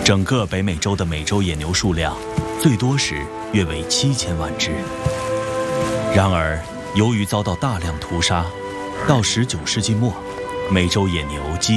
整个北美洲的美洲野牛数量最多时约为7000万只。然而，由于遭到大量屠杀，到19世纪末，美洲野牛几